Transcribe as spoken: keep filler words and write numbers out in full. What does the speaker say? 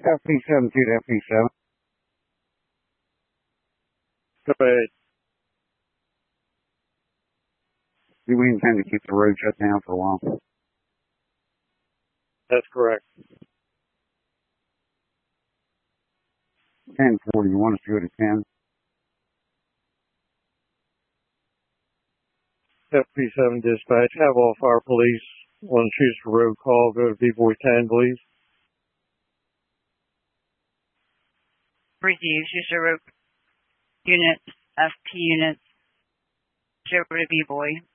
F P seven two to F P seven. Go ahead. Do we intend to keep the road shut down for a while? That's correct. ten forty, you want us to go to ten? F P seven dispatch, have all fire police on Schuster Road call, go to V-Boy ten, please. Receive Schuster Road unit, F P units, over to V-Boy.